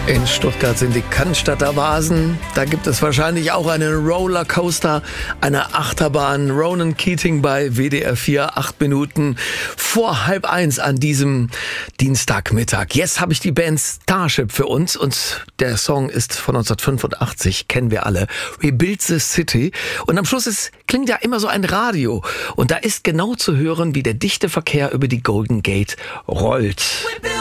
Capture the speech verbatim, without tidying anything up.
In Stuttgart sind die Cannstatter Vasen. Da gibt es wahrscheinlich auch einen Rollercoaster, eine Achterbahn. Ronan Keating bei W D R vier, acht Minuten vor halb eins an diesem Dienstagmittag. Jetzt habe ich die Band Starship für uns und der Song ist von neunzehnhundertfünfundachtzig, kennen wir alle. Rebuild the City. Und am Schluss ist, klingt ja immer so ein Radio. Und da ist genau zu hören, wie der dichte Verkehr über die Golden Gate rollt.